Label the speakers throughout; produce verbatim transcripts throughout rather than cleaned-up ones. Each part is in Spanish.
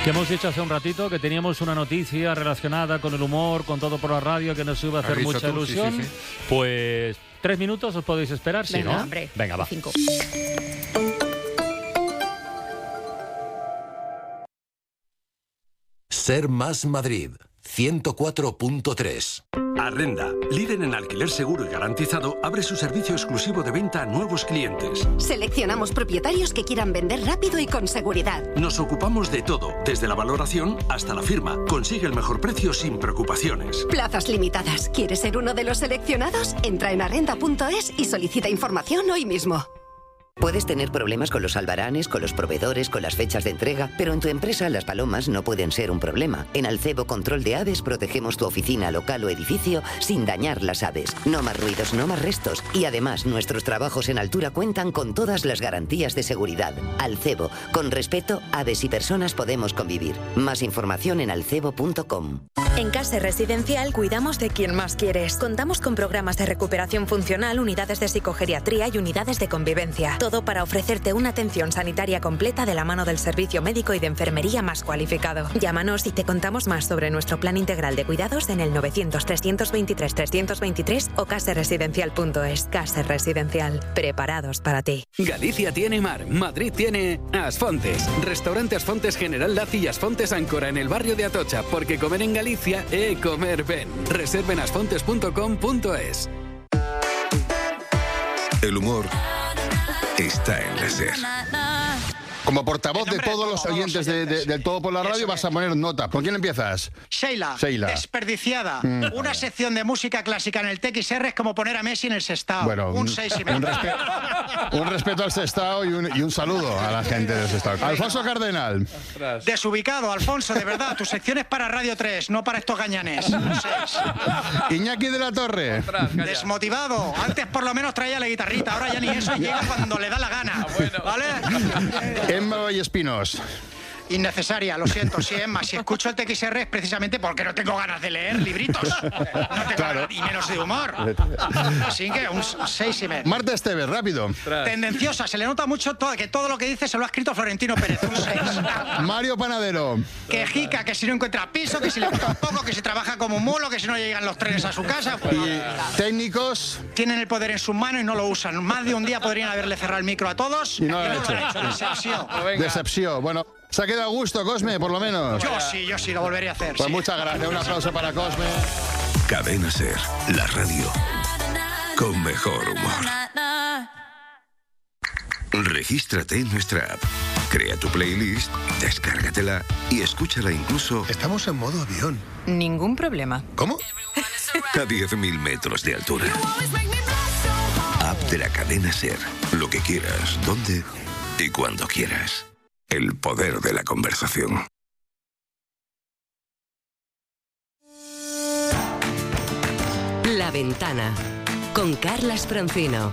Speaker 1: Que hemos dicho hace un ratito que teníamos una noticia relacionada con el humor, con todo por la radio, que nos iba a hacer mucha tú? ilusión. Sí, sí, sí. Pues tres minutos os podéis esperar, ¿sí,
Speaker 2: Venga,
Speaker 1: no?
Speaker 2: hombre.
Speaker 1: Venga, va.
Speaker 2: Cinco.
Speaker 3: Ser Más Madrid, ciento cuatro punto tres.
Speaker 4: Arrenda, líder en alquiler seguro y garantizado, abre su servicio exclusivo de venta a nuevos clientes.
Speaker 5: Seleccionamos propietarios que quieran vender rápido y con seguridad.
Speaker 4: Nos ocupamos de todo, desde la valoración hasta la firma. Consigue el mejor precio sin preocupaciones.
Speaker 5: Plazas limitadas. ¿Quieres ser uno de los seleccionados? Entra en arrenda punto es y solicita información hoy mismo.
Speaker 6: Puedes tener problemas con los albaranes, con los proveedores, con las fechas de entrega, pero en tu empresa las palomas no pueden ser un problema. En Alcebo Control de Aves protegemos tu oficina, local o edificio sin dañar las aves. No más ruidos, no más restos. Y además, nuestros trabajos en altura cuentan con todas las garantías de seguridad. Alcebo, con respeto, aves y personas podemos convivir. Más información en alcebo punto com.
Speaker 7: En Case Residencial cuidamos de quien más quieres. Contamos con programas de recuperación funcional, unidades de psicogeriatría y unidades de convivencia. Todo para ofrecerte una atención sanitaria completa de la mano del servicio médico y de enfermería más cualificado. Llámanos y te contamos más sobre nuestro plan integral de cuidados en el novecientos, trescientos veintitrés, trescientos veintitrés o caseresidencial punto es. Case Residencial, preparados para ti.
Speaker 8: Galicia tiene mar, Madrid tiene Asfontes. Restaurante Asfontes General Laci y Asfontes Áncora en el barrio de Atocha, porque comer en Galicia é comer ben. Reserven asfontes punto com punto es.
Speaker 9: El humor está en la SER. Como portavoz de todos los oyentes de, de, del Todo por la Radio, vas a poner nota. ¿Con quién empiezas?
Speaker 10: Sheila,
Speaker 9: Sheila.
Speaker 10: Desperdiciada. Mm. Una sección de música clásica en el T X R es como poner a Messi en el Sestao.
Speaker 9: Bueno,
Speaker 10: un seis y medio.
Speaker 9: Un, respe un respeto al Sestao y un, y un saludo a la gente del Sestao. Alfonso Cardenal.
Speaker 10: Desubicado, Alfonso, de verdad. Tu sección es para Radio tres, no para estos gañanes. Un seis.
Speaker 9: Iñaki de la Torre.
Speaker 10: Desmotivado. Antes por lo menos traía la guitarrita, ahora ya ni eso, llega cuando le da la gana. Ah, bueno. ¿Vale?
Speaker 9: Emma Vallespinos.
Speaker 10: Innecesaria, lo siento, sí, Emma. Si escucho el T X R es precisamente porque no tengo ganas de leer libritos. No tengo
Speaker 9: claro.
Speaker 10: ganas, y menos de humor. Así que un seis y medio.
Speaker 9: Marta Esteves, rápido.
Speaker 10: Tendenciosa, se le nota mucho todo, que todo lo que dice se lo ha escrito Florentino Pérez. Un seis.
Speaker 9: Mario Panadero.
Speaker 10: Quejica, que si no encuentra piso, que si le gusta un poco, que si trabaja como un mulo, que si no llegan los trenes a su casa. Pues,
Speaker 9: y técnicos.
Speaker 10: Tienen el poder en sus manos y no lo usan. Más de un día podrían haberle cerrado el micro a todos.
Speaker 9: Y no lo,
Speaker 10: y
Speaker 9: ha
Speaker 10: no
Speaker 9: hecho.
Speaker 10: lo han hecho. Decepción.
Speaker 9: Decepción. Bueno. Se ha quedado a gusto, Cosme, por lo menos.
Speaker 10: Yo sí, yo sí, lo volvería a hacer.
Speaker 9: Pues
Speaker 10: sí.
Speaker 9: muchas gracias. Un aplauso para Cosme.
Speaker 3: Cadena SER, la radio con mejor humor. Regístrate en nuestra app. Crea tu playlist, descárgatela y escúchala incluso...
Speaker 9: Estamos en modo avión.
Speaker 7: Ningún problema.
Speaker 9: ¿Cómo?
Speaker 3: A diez mil metros de altura. App de la cadena SER. Lo que quieras, donde y cuando quieras. El poder de la conversación.
Speaker 11: La Ventana, con Carlas Francino.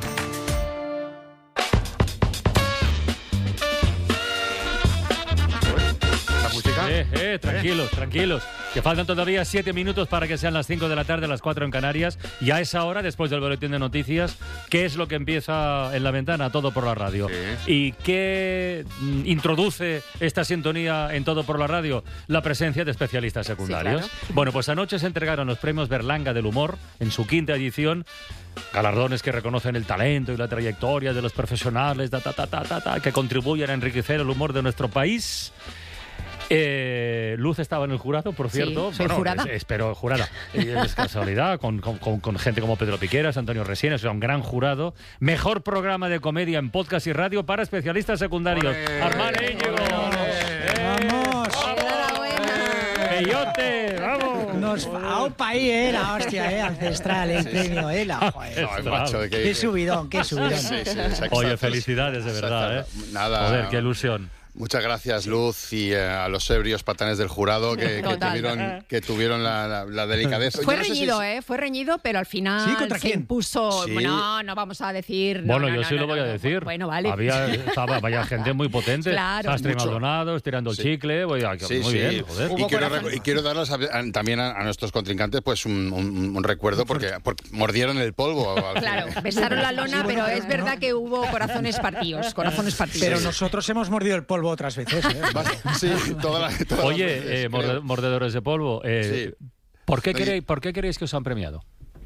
Speaker 1: Eh, eh, tranquilos, tranquilos. Que faltan todavía siete minutos para que sean las cinco de la tarde, las cuatro en Canarias. Y a esa hora, después del boletín de noticias, ¿qué es lo que empieza en La Ventana? Todo por la radio. Sí. ¿Y qué mm, introduce esta sintonía en Todo por la Radio? La presencia de especialistas secundarios. Sí, claro. Bueno, pues anoche se entregaron los premios Berlanga del Humor en su quinta edición. Galardones que reconocen el talento y la trayectoria de los profesionales ta, ta, ta, ta, ta, ta, que contribuyen a enriquecer el humor de nuestro país. Eh, Luz estaba en el jurado, por cierto.
Speaker 2: Sí, soy
Speaker 1: bueno,
Speaker 2: jurada.
Speaker 1: Es, espero jurada. Es casualidad, con, con, con, con gente como Pedro Piqueras, Antonio Resines, un gran jurado. Mejor programa de comedia en podcast y radio para especialistas secundarios. Armane Íñigo.
Speaker 10: ¡Vamos!
Speaker 1: ¡Bellote! ¡Vamos!
Speaker 12: Nos va un país, eh, la hostia, eh, ancestral, el premio, eh, la joder.
Speaker 9: No, macho, que,
Speaker 12: qué subidón, qué subidón.
Speaker 9: Sí, sí, exacto.
Speaker 1: Oye, felicidades, de verdad, ¿eh?
Speaker 9: Nada.
Speaker 1: Joder, qué ilusión.
Speaker 9: Muchas gracias, Luz, y eh, a los ebrios patanes del jurado que, que tuvieron, que tuvieron la, la, la delicadeza.
Speaker 2: Fue
Speaker 9: no
Speaker 2: reñido,
Speaker 9: si...
Speaker 2: ¿eh? Fue reñido, pero al final
Speaker 12: ¿Sí? ¿Contra
Speaker 2: se
Speaker 12: quién?
Speaker 2: impuso...
Speaker 9: Sí.
Speaker 2: No, no vamos a decir... No,
Speaker 1: Bueno,
Speaker 2: no,
Speaker 1: yo
Speaker 2: no,
Speaker 1: sí
Speaker 2: no,
Speaker 1: lo voy
Speaker 2: no,
Speaker 1: a
Speaker 2: no.
Speaker 1: decir.
Speaker 2: Bueno, vale.
Speaker 1: Había, estaba, vaya gente muy potente.
Speaker 2: Claro.
Speaker 1: Sastre
Speaker 9: Mucho.
Speaker 1: Maldonado, estirando el
Speaker 9: Sí.
Speaker 1: chicle. Voy a,
Speaker 9: Sí,
Speaker 1: muy
Speaker 9: sí.
Speaker 1: bien, joder.
Speaker 9: Y quiero, y quiero darles a, a, también a, a nuestros contrincantes pues un, un, un recuerdo porque, porque mordieron el polvo.
Speaker 2: Claro, besaron la lona, pero es verdad que hubo corazones partidos, corazones partidos.
Speaker 12: Pero nosotros hemos mordido el polvo polvo otras veces. ¿eh?
Speaker 9: Sí, toda la, toda
Speaker 1: Oye,
Speaker 9: las veces,
Speaker 1: eh, morde, mordedores de polvo, eh,
Speaker 9: Sí.
Speaker 1: ¿por, qué
Speaker 9: Oye.
Speaker 1: queréis, ¿por qué queréis que os han premiado?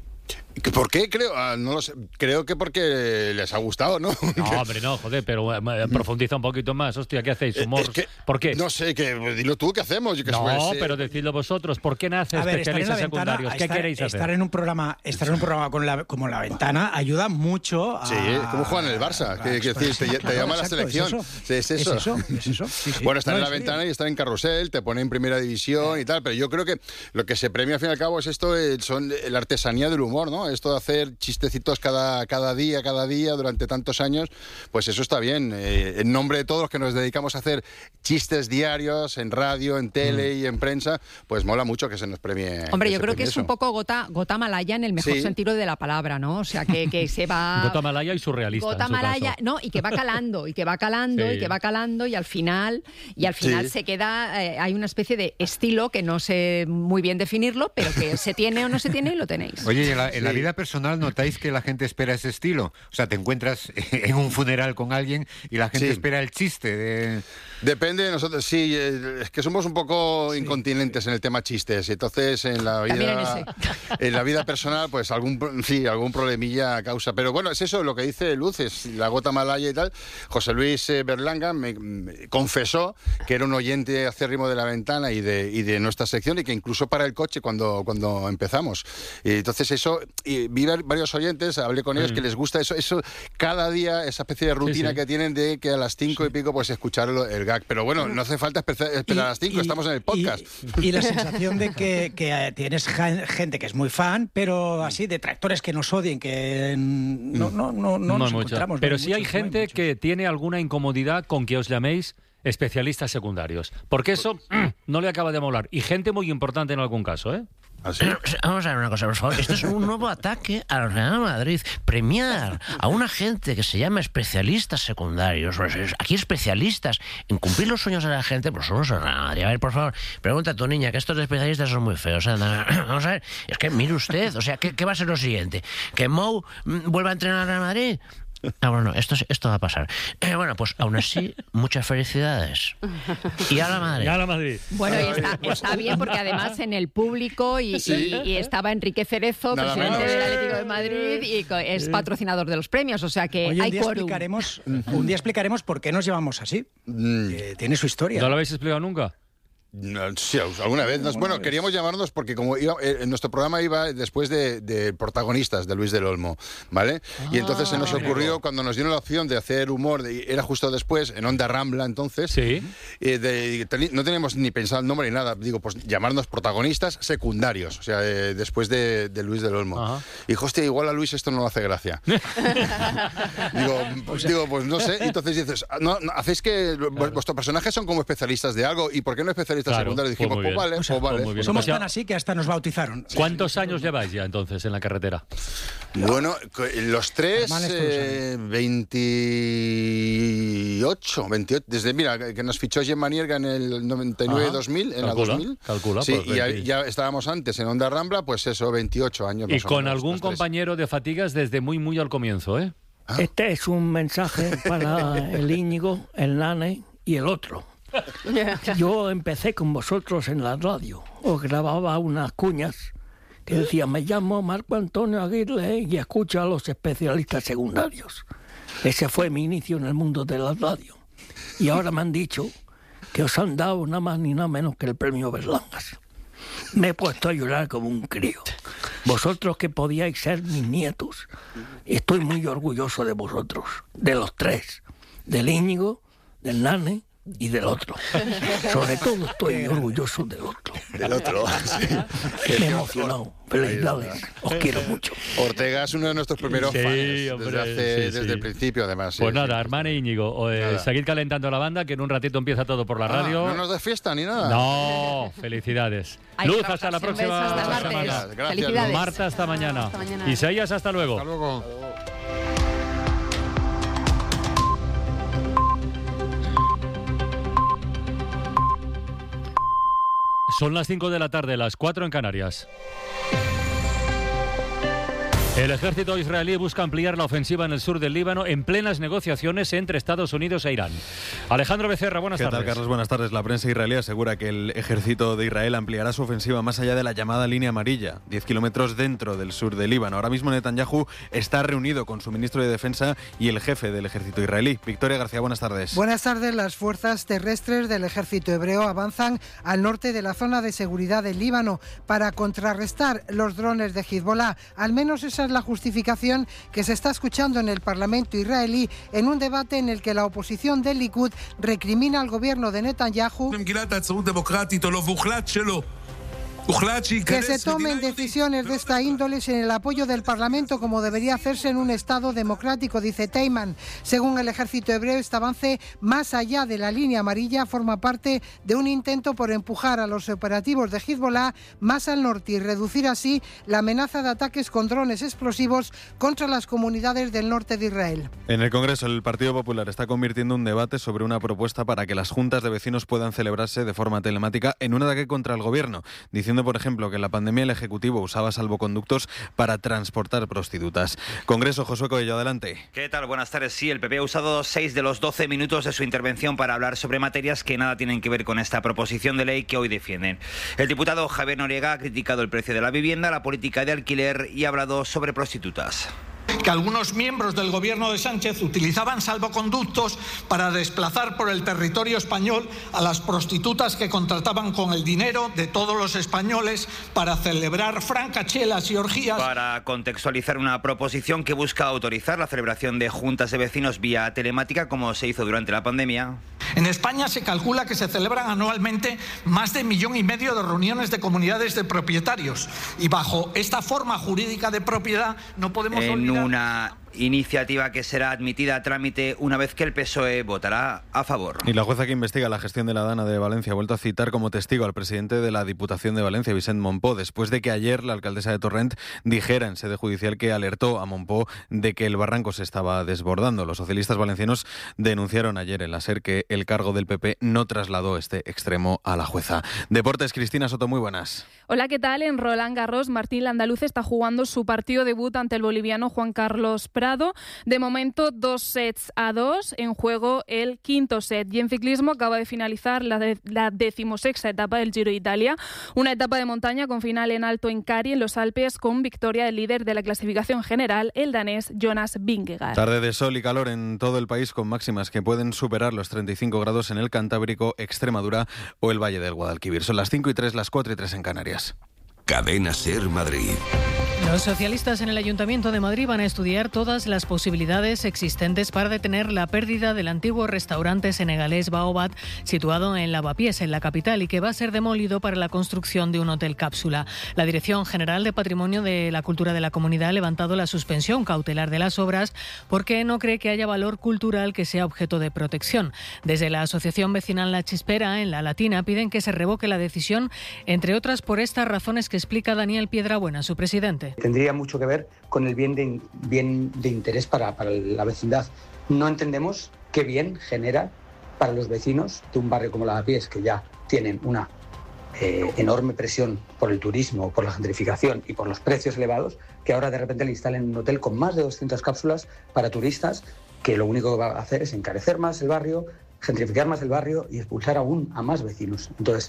Speaker 9: ¿Por qué? Creo, ah, no lo sé. Creo que porque les ha gustado, ¿no?
Speaker 1: No, hombre, no, joder, pero eh, profundiza un poquito más. Hostia, ¿qué hacéis? ¿Humor?
Speaker 9: Es que,
Speaker 1: ¿Por qué?
Speaker 9: No sé, que, dilo tú, ¿qué hacemos? Yo que
Speaker 1: No,
Speaker 9: sé,
Speaker 1: pero decidlo vosotros. ¿Por qué nace
Speaker 12: A ver, estar en
Speaker 1: especialistas
Speaker 12: la ventana,
Speaker 1: secundarios? ¿Qué
Speaker 12: estar,
Speaker 1: queréis hacer?
Speaker 12: estar en un programa, estar en un programa con la, como La Ventana ayuda mucho a...
Speaker 9: Sí, como juegan en el Barça, que, que decir, te, te llama a la
Speaker 12: Exacto,
Speaker 9: selección.
Speaker 12: Es eso,
Speaker 9: Sí, es eso.
Speaker 12: es eso, es eso. Sí, sí.
Speaker 9: Bueno, estar
Speaker 12: No,
Speaker 9: en la
Speaker 12: en serio.
Speaker 9: ventana y estar en carrusel, te pone en primera división y tal, pero yo creo que lo que se premia al fin y al cabo es esto, eh, son la artesanía del humor, ¿no? Esto de hacer chistecitos cada, cada día, cada día, durante tantos años, pues eso está bien. Eh, en nombre de todos los que nos dedicamos a hacer chistes diarios en radio, en tele mm. y en prensa, pues mola mucho que se nos premie.
Speaker 2: Hombre,
Speaker 9: que
Speaker 2: yo creo que es
Speaker 9: eso.
Speaker 2: un poco gota, gota malaya en el mejor
Speaker 9: Sí.
Speaker 2: sentido de la palabra, ¿no? O sea, que, que se va...
Speaker 1: Gota malaya y surrealista.
Speaker 2: Gota
Speaker 1: en su
Speaker 2: malaya,
Speaker 1: caso.
Speaker 2: no, y que va calando, y que va calando,
Speaker 1: Sí.
Speaker 2: y que va calando, y al final, y al final
Speaker 9: Sí.
Speaker 2: se queda, eh, hay una especie de estilo que no sé muy bien definirlo, pero que se tiene o no se tiene y lo tenéis.
Speaker 13: Oye, ¿y en la, en la
Speaker 9: Sí.
Speaker 13: vida personal notáis que la gente espera ese estilo? O sea, te encuentras en un funeral con alguien y la gente
Speaker 9: Sí.
Speaker 13: espera el chiste de...
Speaker 9: Depende de nosotros, sí, eh, es que somos un poco sí. incontinentes en el tema chistes, entonces en la
Speaker 2: También en
Speaker 9: vida
Speaker 2: ese.
Speaker 9: en la vida personal pues algún sí, algún problemilla causa, pero bueno, es eso lo que dice Luz, es la gota malaya y tal. José Luis eh, Berlanga me, me confesó que era un oyente acérrimo de La Ventana y de, y de nuestra sección y que incluso para el coche cuando, cuando empezamos. Y entonces eso, y vi varios oyentes, hablé con ellos, mm. que les gusta eso, eso cada día, esa especie de rutina sí, sí. que tienen de que a las cinco sí. y pico pues escuchar el, el gag. Pero bueno, no hace falta esperar y, a las cinco, y, estamos en el podcast.
Speaker 12: Y, y la sensación de que, que tienes gente que es muy fan, pero así, detractores que nos odien, que no, no, no, no, no nos encontramos.
Speaker 1: Pero
Speaker 12: no
Speaker 1: sí hay
Speaker 12: muchos,
Speaker 1: gente
Speaker 12: hay
Speaker 1: que tiene alguna incomodidad con que os llaméis especialistas secundarios. Porque eso no le acaba de molar. Y gente muy importante en algún caso, ¿eh?
Speaker 14: ¿Así? Vamos a ver una cosa, por favor. Esto es un nuevo ataque al Real Madrid. Premiar a una gente que se llama especialistas secundarios. Aquí especialistas en cumplir los sueños de la gente, pues somos el Real Madrid. A ver, por favor, pregunta a tu niña, que estos especialistas son muy feos. Anda, vamos a ver, es que mire usted, o sea, ¿qué, qué va a ser lo siguiente? ¿Que Mou vuelva a entrenar al Real Madrid? Ah, bueno, esto, esto va a pasar. Eh, bueno, pues aún así, muchas felicidades. Y a la Madrid.
Speaker 1: Y a la Madrid.
Speaker 2: Bueno, y está, está bien porque además en el público y, sí. y, y estaba Enrique Cerezo, Nada presidente menos. del Atlético de Madrid y es patrocinador de los premios, o sea que
Speaker 12: Oye,
Speaker 2: hay
Speaker 12: un día
Speaker 2: quórum.
Speaker 12: explicaremos, un día explicaremos por qué nos llevamos así. Mm. Eh, tiene su historia.
Speaker 1: ¿No lo habéis explicado nunca?
Speaker 9: No, sí, alguna vez. Nos, bueno, queríamos llamarnos porque como iba, eh, nuestro programa iba después de, de protagonistas de Luis del Olmo, ¿vale? Ah, y entonces se nos ocurrió, cuando nos dieron la opción de hacer humor, de, era justo después, en Onda Rambla entonces,
Speaker 1: sí.
Speaker 9: eh, de, de, no teníamos ni pensado el nombre ni nada, digo, pues llamarnos protagonistas secundarios, o sea, eh, después de, de Luis del Olmo. Ajá. Y dijo, hostia, igual a Luis esto no le hace gracia. digo, pues, digo, pues no sé, y entonces dices, no, no, hacéis que claro. vuestros personajes son como especialistas de algo, ¿y por qué no especialistas Claro, secundario? Dijimos, pues, pues vale, o sea, pues vale.
Speaker 12: Pues somos tan así que hasta nos bautizaron.
Speaker 1: ¿Cuántos años lleváis ya entonces en la carretera?
Speaker 9: Bueno, los tres, eh, veintiocho, veintiocho. Desde, mira, que nos fichó Gemma Nierga en el noventa y nueve dos mil, en
Speaker 1: calcula,
Speaker 9: la dos mil.
Speaker 1: Calcula,
Speaker 9: sí,
Speaker 1: pues,
Speaker 9: y ya, ya estábamos antes en Onda Rambla, pues eso, veintiocho años.
Speaker 1: Y con algún compañero de fatigas desde muy, muy al comienzo, ¿eh?
Speaker 15: Ah. Este es un mensaje para el Íñigo, el Nane y el otro. Yo empecé con vosotros en la radio. Os grababa unas cuñas que decía, me llamo Marco Antonio Aguirre y escucho a los especialistas secundarios. Ese fue mi inicio en el mundo de la radio. Y ahora me han dicho que os han dado nada más ni nada menos que el premio Berlangas. Me he puesto a llorar como un crío. Vosotros que podíais ser mis nietos. Estoy muy orgulloso de vosotros, de los tres. Del Íñigo, del Nane y del otro. Sobre todo estoy orgulloso del otro.
Speaker 9: Del otro, sí.
Speaker 15: Me he emocionado. Felicidades. Os quiero mucho.
Speaker 9: Ortega es uno de nuestros primeros
Speaker 1: sí,
Speaker 9: fans
Speaker 1: hombre,
Speaker 9: desde, hace,
Speaker 1: sí,
Speaker 9: desde
Speaker 1: sí.
Speaker 9: el principio, además.
Speaker 1: Pues
Speaker 9: sí,
Speaker 1: nada,
Speaker 9: sí.
Speaker 1: hermana Íñigo, eh, seguid calentando la banda, que en un ratito empieza todo por la
Speaker 9: Ah,
Speaker 1: radio.
Speaker 9: ¿No nos da fiesta ni nada?
Speaker 1: No, felicidades.
Speaker 2: Hay
Speaker 1: Luz,
Speaker 2: que
Speaker 1: hasta la
Speaker 2: trabajar,
Speaker 1: próxima
Speaker 2: hasta martes.
Speaker 1: semana.
Speaker 9: Gracias.
Speaker 2: Felicidades.
Speaker 1: Marta, hasta mañana.
Speaker 2: Hasta mañana.
Speaker 1: Isaías, hasta luego.
Speaker 9: Hasta luego.
Speaker 1: Son las cinco de la tarde, las cuatro en Canarias. El ejército israelí busca ampliar la ofensiva en el sur del Líbano en plenas negociaciones entre Estados Unidos e Irán. Alejandro Becerra, buenas
Speaker 16: ¿Qué
Speaker 1: tardes.
Speaker 16: tal, Carlos? Buenas tardes. La prensa israelí asegura que el ejército de Israel ampliará su ofensiva más allá de la llamada línea amarilla, diez kilómetros dentro del sur del Líbano. Ahora mismo Netanyahu está reunido con su ministro de Defensa y el jefe del ejército israelí. Victoria García, buenas tardes.
Speaker 17: Buenas tardes. Las fuerzas terrestres del ejército hebreo avanzan al norte de la zona de seguridad del Líbano para contrarrestar los drones de Hezbollah. Al menos esa es la justificación que se está escuchando en el Parlamento israelí en un debate en el que la oposición del Likud recrimina al gobierno de Netanyahu que se tomen decisiones de esta índole sin el apoyo del Parlamento, como debería hacerse en un Estado democrático, dice Teiman. Según el ejército hebreo, este avance más allá de la línea amarilla forma parte de un intento por empujar a los operativos de Hezbollah más al norte y reducir así la amenaza de ataques con drones explosivos contra las comunidades del norte de Israel.
Speaker 16: En el Congreso, el Partido Popular está convirtiendo un debate sobre una propuesta para que las juntas de vecinos puedan celebrarse de forma telemática en un ataque contra el gobierno, diciendo, por ejemplo, que en la pandemia el Ejecutivo usaba salvoconductos para transportar prostitutas. Congreso, Josué Coello, adelante.
Speaker 18: ¿Qué tal? Buenas tardes. Sí, el P P ha usado seis de los doce minutos de su intervención para hablar sobre materias que nada tienen que ver con esta proposición de ley que hoy defienden. El diputado Javier Noriega ha criticado el precio de la vivienda, la política de alquiler y ha hablado sobre prostitutas.
Speaker 19: Que algunos miembros del gobierno de Sánchez utilizaban salvoconductos para desplazar por el territorio español a las prostitutas que contrataban con el dinero de todos los españoles para celebrar francachelas y orgías.
Speaker 18: Para contextualizar una proposición que busca autorizar la celebración de juntas de vecinos vía telemática, como se hizo durante la pandemia.
Speaker 19: En España se calcula que se celebran anualmente más de millón y medio de reuniones de comunidades de propietarios. Y bajo esta forma jurídica de propiedad no podemos
Speaker 18: en
Speaker 19: olvidar...
Speaker 18: una iniciativa que será admitida a trámite una vez que el P S O E votará a favor.
Speaker 16: Y la jueza que investiga la gestión de la Dana de Valencia ha vuelto a citar como testigo al presidente de la Diputación de Valencia, Vicent Montpó, después de que ayer la alcaldesa de Torrent dijera en sede judicial que alertó a Montpó de que el barranco se estaba desbordando. Los socialistas valencianos denunciaron ayer en la SER que el cargo del P P no trasladó este extremo a la jueza. Deportes, Cristina Soto, muy buenas.
Speaker 20: Hola, ¿qué tal? En Roland Garros, Martín Landaluz está jugando su partido debut ante el boliviano Juan Carlos Prado. De momento, dos sets a dos, en juego el quinto set. Y en ciclismo acaba de finalizar la, de, la decimosexta etapa del Giro de Italia, una etapa de montaña con final en alto en Cari, en los Alpes, con victoria del líder de la clasificación general, el danés Jonas Vingegaard.
Speaker 16: Tarde de sol y calor en todo el país, con máximas que pueden superar los treinta y cinco grados en el Cantábrico, Extremadura o el Valle del Guadalquivir. Son las cinco y tres, las cuatro y tres en Canarias.
Speaker 3: Cadena SER Madrid.
Speaker 21: Los socialistas en el Ayuntamiento de Madrid van a estudiar todas las posibilidades existentes para detener la pérdida del antiguo restaurante senegalés Baobab, situado en Lavapiés, en la capital, y que va a ser demolido para la construcción de un hotel cápsula. La Dirección General de Patrimonio de la Cultura de la Comunidad ha levantado la suspensión cautelar de las obras porque no cree que haya valor cultural que sea objeto de protección. Desde la Asociación Vecinal La Chispera, en La Latina, piden que se revoque la decisión, entre otras por estas razones que explica Daniel Piedrabuena, su presidente.
Speaker 22: Tendría mucho que ver con el bien de, bien de interés para, para la vecindad. No entendemos qué bien genera para los vecinos de un barrio como Lavapiés, que ya tienen una eh, enorme presión por el turismo, por la gentrificación y por los precios elevados, que ahora de repente le instalen un hotel con más de doscientas cápsulas para turistas, que lo único que va a hacer es encarecer más el barrio, gentrificar más el barrio y expulsar aún a más vecinos. Entonces,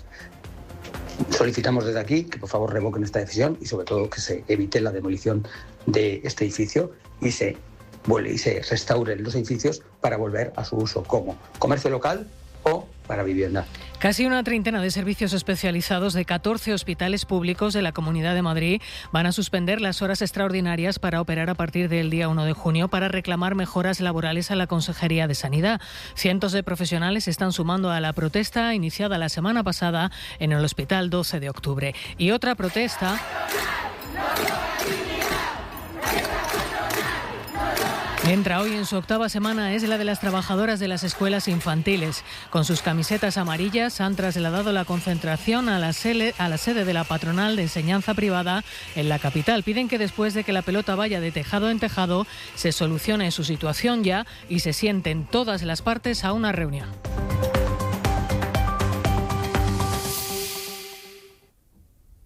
Speaker 22: solicitamos desde aquí que por favor revoquen esta decisión y sobre todo que se evite la demolición de este edificio y se vuelve y se restauren los edificios para volver a su uso como comercio local o para vivienda.
Speaker 21: Casi una treintena de servicios especializados de catorce hospitales públicos de la Comunidad de Madrid van a suspender las horas extraordinarias para operar a partir del día uno de junio para reclamar mejoras laborales a la Consejería de Sanidad. Cientos de profesionales se están sumando a la protesta iniciada la semana pasada en el Hospital doce de octubre. Y otra protesta... Entra hoy en su octava semana, es la de las trabajadoras de las escuelas infantiles. Con sus camisetas amarillas han trasladado la concentración a la, sele, a la sede de la patronal de enseñanza privada en la capital. Piden que después de que la pelota vaya de tejado en tejado, se solucione su situación ya y se sienten todas las partes a una reunión.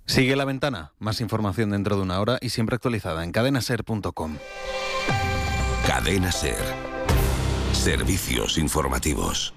Speaker 16: Sigue La Ventana. Más información dentro de una hora y siempre actualizada en cadena ser punto com.
Speaker 3: Cadena Ser. Servicios informativos.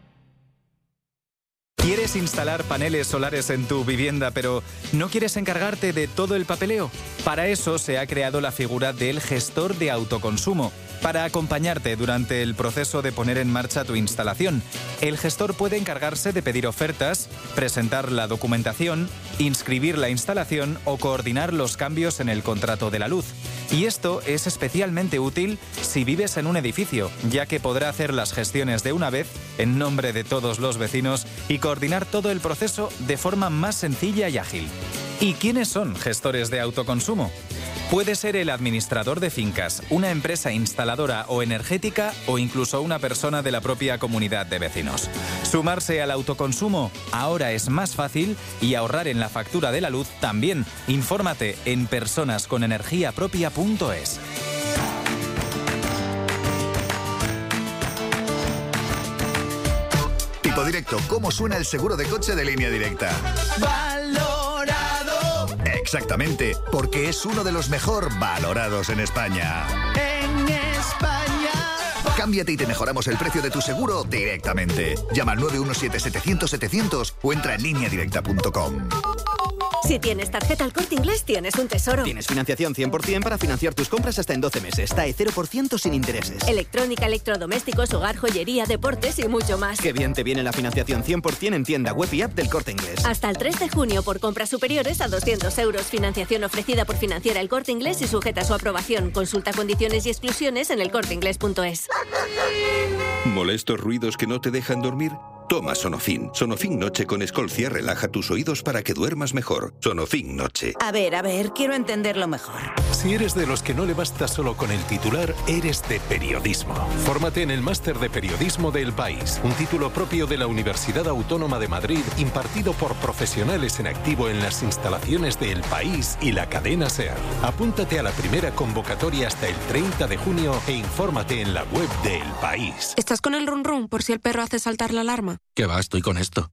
Speaker 4: ¿Quieres instalar paneles solares en tu vivienda, pero no quieres encargarte de todo el papeleo? Para eso se ha creado la figura del gestor de autoconsumo, para acompañarte durante el proceso de poner en marcha tu instalación. El gestor puede encargarse de pedir ofertas, presentar la documentación, inscribir la instalación o coordinar los cambios en el contrato de la luz. Y esto es especialmente útil si vives en un edificio, ya que podrá hacer las gestiones de una vez en nombre de todos los vecinos y coordinar todo el proceso de forma más sencilla y ágil. ¿Y quiénes son gestores de autoconsumo? Puede ser el administrador de fincas, una empresa instaladora o energética o incluso una persona de la propia comunidad de vecinos. Sumarse al autoconsumo ahora es más fácil y ahorrar en la factura de la luz también. Infórmate en personas con energía propia punto es.
Speaker 5: Tipo Directo, ¿cómo suena el seguro de coche de Línea Directa? Exactamente, porque es uno de los mejor valorados en España.
Speaker 23: En España.
Speaker 5: Cámbiate y te mejoramos el precio de tu seguro directamente. Llama al nueve uno siete, setecientos, setecientos o entra en línea directa punto com.
Speaker 24: Si tienes tarjeta El Corte Inglés, tienes un tesoro.
Speaker 25: Tienes financiación cien por ciento para financiar tus compras hasta en doce meses. T A E cero por ciento sin intereses.
Speaker 24: Electrónica, electrodomésticos, hogar, joyería, deportes y mucho más.
Speaker 25: Qué bien te viene la financiación cien por ciento en tienda web y app del Corte Inglés.
Speaker 24: Hasta el tres de junio por compras superiores a doscientos euros. Financiación ofrecida por Financiera El Corte Inglés y sujeta a su aprobación. Consulta condiciones y exclusiones en el corte inglés punto es.
Speaker 3: ¿Molestos ruidos que no te dejan dormir? Toma Sonofin. Sonofin Noche con Escolcia relaja tus oídos para que duermas mejor. Sonofin Noche.
Speaker 24: A ver, a ver, quiero entenderlo mejor.
Speaker 26: Si eres de los que no le basta solo con el titular, eres de periodismo. Fórmate en el Máster de Periodismo del País, un título propio de la Universidad Autónoma de Madrid, impartido por profesionales en activo en las instalaciones de El País y la cadena SER. Apúntate a la primera convocatoria hasta el treinta de junio e infórmate en la web de El País.
Speaker 27: ¿Estás con el run run por si el perro hace saltar la alarma?
Speaker 28: ¿Qué va? Estoy con esto.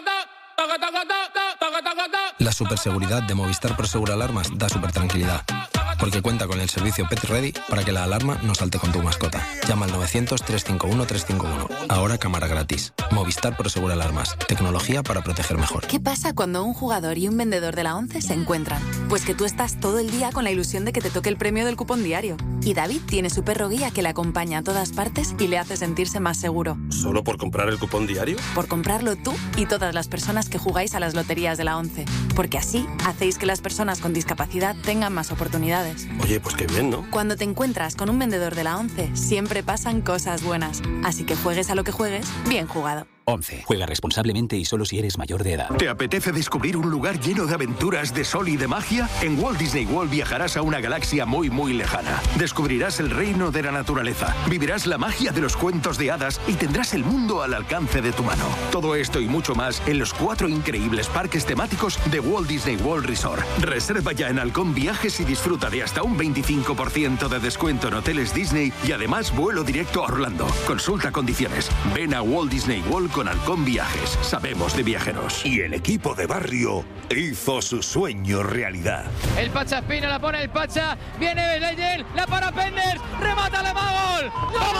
Speaker 28: La superseguridad de Movistar Prosegur Alarmas da super tranquilidad, porque cuenta con el servicio Pet Ready para que la alarma no salte con tu mascota. Llama al novecientos, trescientos cincuenta y uno, trescientos cincuenta y uno. Ahora cámara gratis. Movistar Prosegur Alarmas. Tecnología para proteger mejor.
Speaker 29: ¿Qué pasa cuando un jugador y un vendedor de la ONCE se encuentran? Pues que tú estás todo el día con la ilusión de que te toque el premio del cupón diario. Y David tiene su perro guía que le acompaña a todas partes y le hace sentirse más seguro.
Speaker 28: ¿Solo por comprar el cupón diario?
Speaker 29: Por comprarlo tú y todas las personas que jugáis a las loterías de la ONCE. Porque así hacéis que las personas con discapacidad tengan más oportunidades.
Speaker 28: Oye, pues qué bien, ¿no?
Speaker 29: Cuando te encuentras con un vendedor de la ONCE, siempre pasan cosas buenas. Así que juegues a lo que juegues, bien jugado.
Speaker 30: once. Juega responsablemente y solo si eres mayor de edad.
Speaker 31: ¿Te apetece descubrir un lugar lleno de aventuras, de sol y de magia? En Walt Disney World viajarás a una galaxia muy, muy lejana. Descubrirás el reino de la naturaleza, vivirás la magia de los cuentos de hadas y tendrás el mundo al alcance de tu mano. Todo esto y mucho más en los cuatro increíbles parques temáticos de Walt Disney World Resort. Reserva ya en Halcón Viajes y disfruta de hasta un veinticinco por ciento de descuento en hoteles Disney y además vuelo directo a Orlando. Consulta condiciones. Ven a Walt Disney World con Halcón Viajes. Sabemos de viajeros.
Speaker 32: Y el equipo de barrio hizo su sueño realidad.
Speaker 33: El Pacha Espina la pone el Pacha. Viene Leyen, la para Penders. Remata la gol.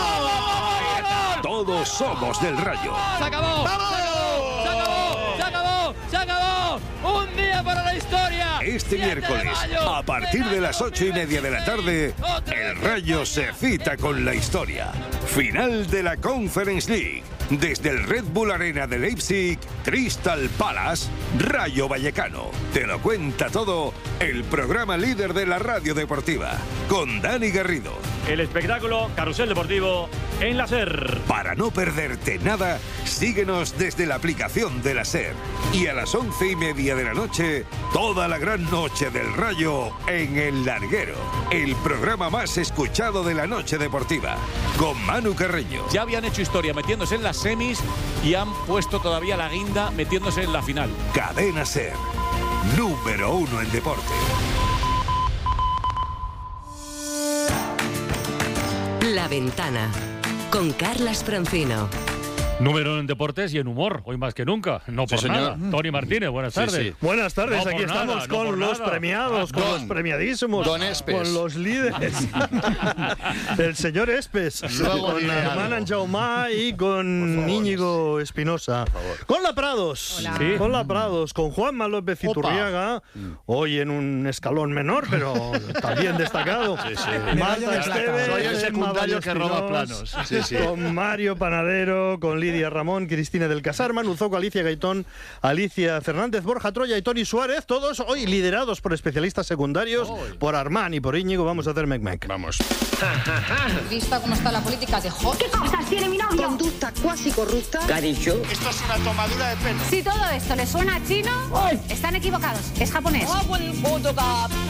Speaker 33: ¡Gol!
Speaker 32: Todos somos del Rayo.
Speaker 33: Se acabó. ¡Vamos! Se acabó. Se acabó. Se acabó. Un día para la historia.
Speaker 32: Este miércoles, a partir de las ocho y media de la tarde, el Rayo se cita con la historia. Final de la Conference League. Desde el Red Bull Arena de Leipzig, Crystal Palace, Rayo Vallecano. Te lo cuenta todo el programa líder de la radio deportiva, con Dani Garrido.
Speaker 1: El espectáculo Carrusel Deportivo en la SER.
Speaker 32: Para no perderte nada, síguenos desde la aplicación de la SER. Y a las once y media de la noche, toda la gran noche del Rayo en El Larguero. El programa más escuchado de la noche deportiva, con Manu Carreño.
Speaker 34: Ya habían hecho historia metiéndose en las semis y han puesto todavía la guinda metiéndose en la final.
Speaker 32: Cadena SER, número uno en deporte.
Speaker 11: La Ventana, con Carlas Francino.
Speaker 1: Número en deportes y en humor, hoy más que nunca, no por
Speaker 2: sí,
Speaker 1: nada.
Speaker 2: señor.
Speaker 1: Tony Martínez, buenas
Speaker 2: Sí,
Speaker 1: tardes.
Speaker 2: sí. Buenas tardes,
Speaker 1: No
Speaker 2: aquí
Speaker 1: por nada,
Speaker 2: estamos
Speaker 1: no
Speaker 2: con
Speaker 1: por
Speaker 2: los
Speaker 1: nada.
Speaker 2: premiados, con
Speaker 1: Don-
Speaker 2: los premiadísimos, Don Espes. con los líderes. El señor Espes, Luego con diré Armand algo. Jaumá y con Íñigo Espinosa. Con la Prados,
Speaker 1: Hola. Sí.
Speaker 2: con la Prados, con Juanma López
Speaker 1: Opa.
Speaker 2: Iturriaga, hoy en un escalón menor, pero también destacado. Sí, sí. Marta Medalla de plata. Esteves, Soy el Emma secundario que roba Vallespinós, planos. Sí, sí. Con Mario Panadero, con Lidia Ramón, Cristina del Casar, Manu Zoco, Alicia Gaitón, Alicia Fernández, Borja Troya y Tony Suárez, todos hoy liderados por especialistas secundarios, por Armán y por Íñigo. Vamos a hacer mec-mec. Vamos.
Speaker 6: Vista cómo está la política de Hot. ¿Qué cosas tiene mi novio? Conducta cuasi corrupta.
Speaker 2: ¿Qué ha dicho?
Speaker 6: Esto es una tomadura de pelo. Si todo esto le suena a chino, están equivocados. Es japonés.